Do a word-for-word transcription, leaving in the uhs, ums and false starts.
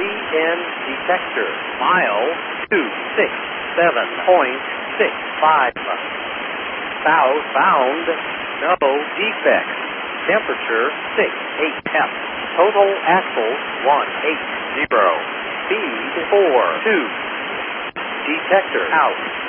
N detector. Mile two six seven point six five. Southbound, no defects. Temperature six eight F. Total axles one eight zero. Speed four two. Detector out.